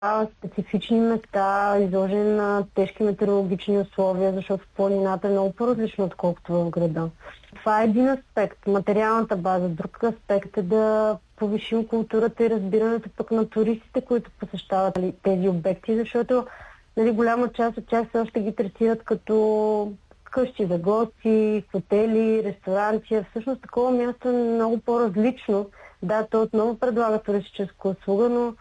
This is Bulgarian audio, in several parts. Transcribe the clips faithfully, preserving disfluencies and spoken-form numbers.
специфични места, изложени на тежки метеорологични условия, защото в планината е много по-различно, отколкото в града. Това е един аспект, материалната база. Друг аспект е да повишим културата и разбирането пък на туристите, които посещават тези обекти, защото нали, голяма част от тях все още ги третират като къщи за гости, хотели, ресторанти. Всъщност такова място е много по-различно. Да, то отново предлага туристическа услуга, но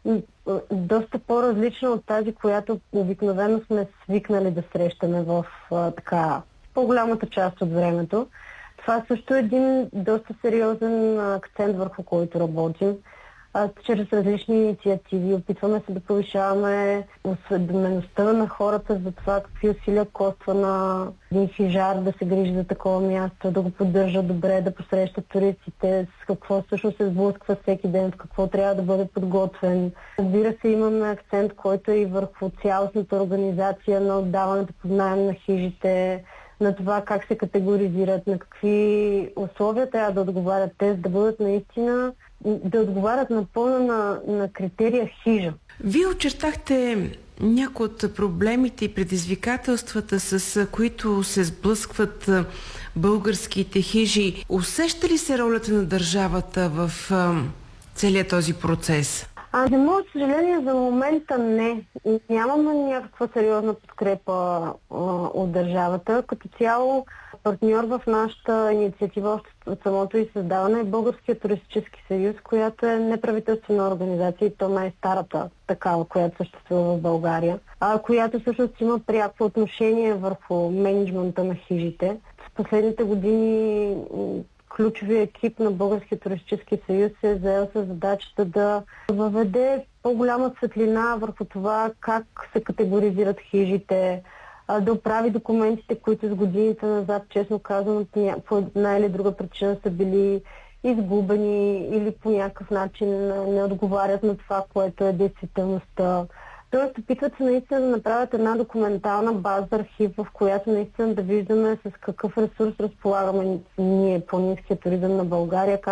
доста по-различна от тази, която обикновено сме свикнали да срещаме в а, така по-голямата част от времето. Това също е един доста сериозен акцент, върху който работим. А, чрез различни инициативи опитваме се да повишаваме осведомеността на хората за това какви усилия коства на един хижар да се грижи за такова място, да го поддържа добре, да посреща туристите, с какво всъщност се сблъсква всеки ден, с какво трябва да бъде подготвен. Разбира се, имаме акцент, който е и върху цялостната организация на отдаването под наем на хижите, на това как се категоризират, на какви условия трябва да отговарят те, за да бъдат наистина, да отговарят напълно на, на критерия хижа. Вие очертахте някои от проблемите и предизвикателствата, с които се сблъскват българските хижи. Усеща ли се ролята на държавата в целият този процес? А, за мое съжаление, за момента не. Нямаме някаква сериозна подкрепа а, от държавата. Като цяло партньор в нашата инициатива още от самото и създаване е Българския туристически съюз, която е неправителствена организация и то най-старата такава, която съществува в България, а, която всъщност има пряко отношение върху мениджмънта на хижите. В последните години ключовият екип на Българския туристически съюз се е заел с задачата да въведе по-голяма светлина върху това как се категоризират хижите, да оправи документите, които с годините назад, честно казано, по една или друга причина са били изгубени или по някакъв начин не отговарят на това, което е действителността. Тоест, опитват се наистина да направят една документална база, архив, в която наистина да виждаме с какъв ресурс разполагаме ние, планинския туризъм на България,